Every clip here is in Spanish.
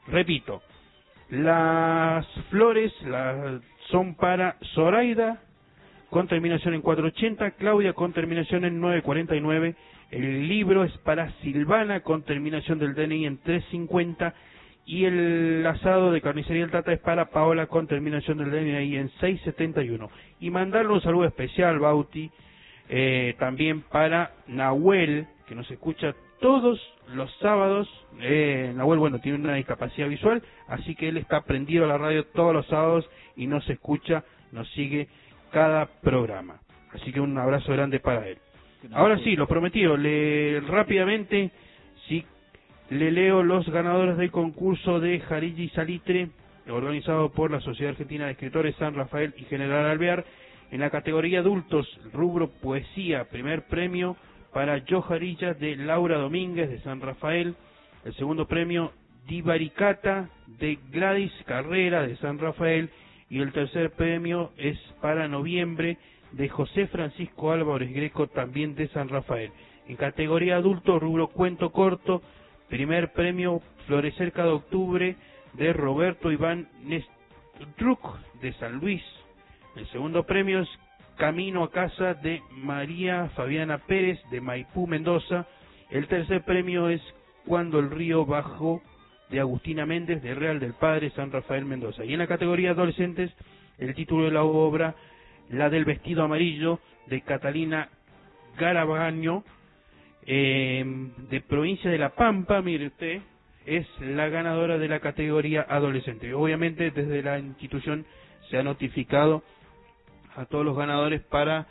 Repito, las flores son para Zoraida, con terminación en 480, Claudia con terminación en 949, el libro es para Silvana con terminación del DNI en 350 y el asado de carnicería del Tata es para Paola con terminación del DNI en 671. Y mandarle un saludo especial, Bauti, también para Nahuel, que nos escucha todos los sábados. Nahuel, bueno, tiene una discapacidad visual, así que él está prendido a la radio todos los sábados y nos escucha, nos sigue cada programa. Así que un abrazo grande para él. Ahora sí, lo prometido, rápidamente, sí, le leo los ganadores del concurso de Jarilla y Salitre, organizado por la Sociedad Argentina de Escritores San Rafael y General Alvear. En la categoría adultos, rubro poesía, primer premio para Yo Jarilla de Laura Domínguez de San Rafael. El segundo premio, Divaricata de Gladys Carrera de San Rafael. Y el tercer premio es para Noviembre de José Francisco Álvarez Greco, también de San Rafael. En categoría adulto, rubro cuento corto, primer premio Florecer cada octubre de Roberto Iván Nestruc de San Luis. El segundo premio es Camino a casa de María Fabiana Pérez de Maipú, Mendoza. El tercer premio es Cuando el río bajó de Agustina Méndez de Real del Padre, San Rafael, Mendoza. Y en la categoría adolescentes, el título de la obra, La del vestido amarillo, de Catalina Garabaño, de provincia de La Pampa, mire usted, es la ganadora de la categoría adolescente. Obviamente desde la institución se ha notificado a todos los ganadores para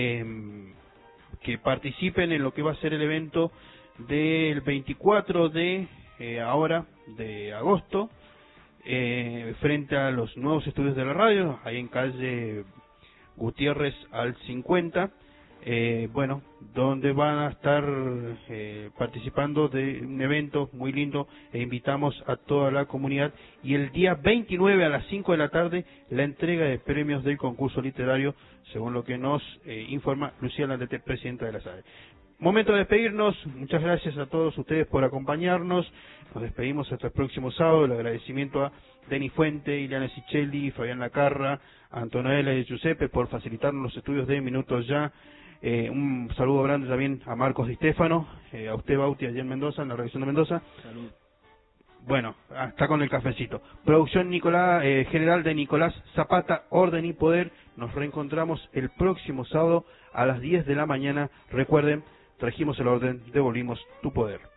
que participen en lo que va a ser el evento del 24 de agosto, frente a los nuevos estudios de la radio, ahí en calle Gutiérrez al 50, bueno, donde van a estar participando de un evento muy lindo, e invitamos a toda la comunidad. Y el día 29 a las 5 de la tarde, la entrega de premios del concurso literario, según lo que nos informa Lucía Landete, presidenta de la SADE. Momento de despedirnos, muchas gracias a todos ustedes por acompañarnos, nos despedimos hasta el próximo sábado. El agradecimiento a Denis Fuente, Ileana Sicelli, Fabián Lacarra, a Antonella y Giuseppe por facilitarnos los estudios de Minutos Ya. Un saludo grande también a Marcos Di Stefano, a usted, Bauti, allá en Mendoza, en la redacción de Mendoza. Salud. Bueno, está con el cafecito. Producción general de Nicolás Zapata, Orden y Poder. Nos reencontramos el próximo sábado a las 10 de la mañana. Recuerden, trajimos el orden, devolvimos tu poder.